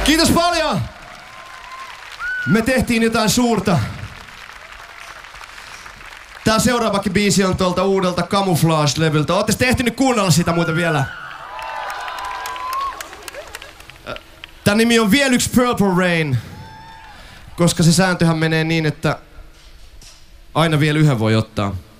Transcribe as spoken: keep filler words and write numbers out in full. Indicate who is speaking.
Speaker 1: Kiitos paljon! Me tehtiin jotain suurta. Tää seuraavakin biisi on tuolta uudelta Camouflage-levyltä. Ootte sitten ehtinyt kuunnella sitä muuten vielä? Tän nimi on Vielä yksi Purple Rain, koska se sääntöhän menee niin, että aina vielä yhden voi ottaa.